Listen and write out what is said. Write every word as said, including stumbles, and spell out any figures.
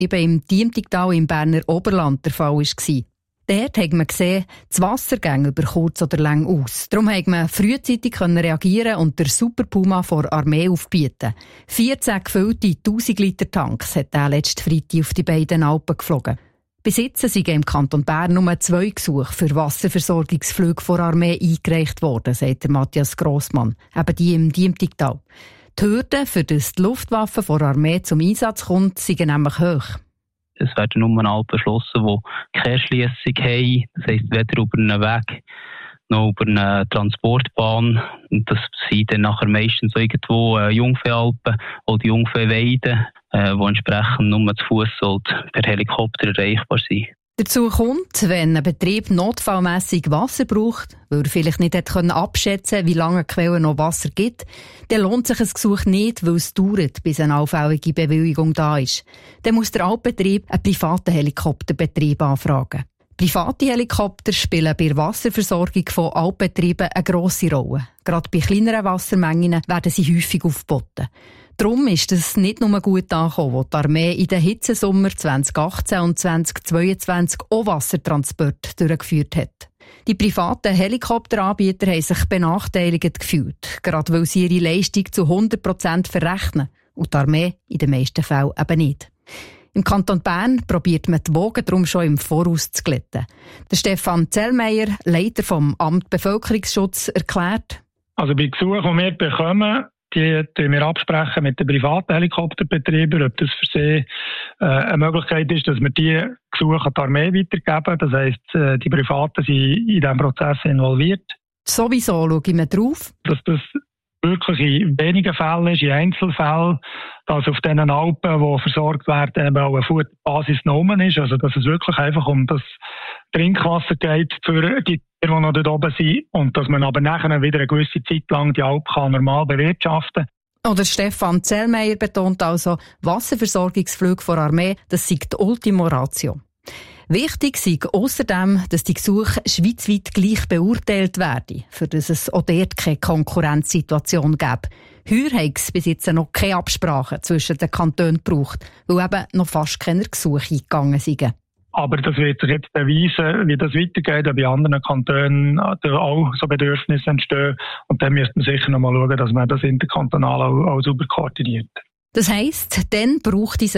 eben im Diemtigtal im Berner Oberland der Fall war. Dort hat man gesehen, das Wasser ging über kurz oder lang aus. Darum konnte man frühzeitig reagieren und der Super Puma vor der Armee aufbieten. vierzehn gefüllte tausend Liter Tanks hat er letzten Freitag auf die beiden Alpen geflogen. Bis jetzt sind im Kanton Bern nur zwei Gesuche für Wasserversorgungsflüge vor der Armee eingereicht worden, sagt der Matthias Grossmann, eben die im Diemtigtal. Die Hürden, für das die Luftwaffe vor der Armee zum Einsatz kommt, sind nämlich hoch. Es werden nur Alpen beschlossen, die keine Erschliessung haben. Das heisst, weder über einen Weg noch über eine Transportbahn. Und das sind dann nachher meistens irgendwo äh, Jungviehalpen oder Jungviehweiden, äh, die entsprechend nur zu Fuß per Helikopter erreichbar sind. Dazu kommt, wenn ein Betrieb notfallmässig Wasser braucht, weil er vielleicht nicht abschätzen konnte, wie lange eine Quelle noch Wasser gibt, dann lohnt sich ein Gesuch nicht, weil es dauert, bis eine allfällige Bewilligung da ist. Dann muss der Altbetrieb einen privaten Helikopterbetrieb anfragen. Private Helikopter spielen bei der Wasserversorgung von Altbetrieben eine grosse Rolle. Gerade bei kleineren Wassermengen werden sie häufig aufgeboten. Darum ist es nicht nur gut angekommen, wo die Armee in den Hitzesommer zwanzig achtzehn und zwanzig zweiundzwanzig auch Wassertransport durchgeführt hat. Die privaten Helikopteranbieter haben sich benachteiligt gefühlt, gerade weil sie ihre Leistung zu hundert Prozent verrechnen und die Armee in den meisten Fällen eben nicht. Im Kanton Bern probiert man die Wogen darum schon im Voraus zu glätten. Der Stefan Zellmeyer, Leiter vom Amt Bevölkerungsschutz, erklärt: Also bei Gesuchen, die wir bekommen, die tun wir absprechen mit den privaten Helikopterbetrieben, ob das für sie äh, eine Möglichkeit ist, dass wir die Gesuche an die Armee weitergeben. Das heisst, äh, die Privaten sind in diesem Prozess involviert. Sowieso schaue ich mir drauf, dass das wirklich in wenigen Fällen ist, in Einzelfällen, dass auf diesen Alpen, die versorgt werden, eben auch eine Futterbasis genommen ist. Also, dass es wirklich einfach um das Trinkwasser geht für die Tiere, die noch dort oben sind. Und dass man aber nachher wieder eine gewisse Zeit lang die Alpen kann normal bewirtschaften kann. Oder Stefan Zellmeyer betont also, Wasserversorgungsflüge vor der Armee, das sei die Ultima Ratio. Wichtig sei außerdem, dass die Gesuche schweizweit gleich beurteilt werden, für das es auch dort keine Konkurrenzsituation gäbe. Heuer hat es bis jetzt noch keine Absprache zwischen den Kantonen gebraucht, weil eben noch fast keine Gesuche eingegangen sind. Aber das wird sich jetzt beweisen, wie das weitergeht, ob bei anderen Kantonen auch so Bedürfnisse entstehen. Und dann müsste man sicher noch mal schauen, dass man das interkantonal auch, auch super koordiniert. Das heisst, dann braucht es